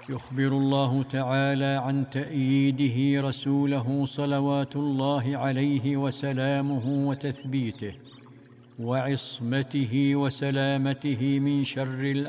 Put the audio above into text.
يخبر الله تعالى عن تأييده رسوله صلوات الله عليه وسلامه وتثبيته وعصمته وسلامته من شر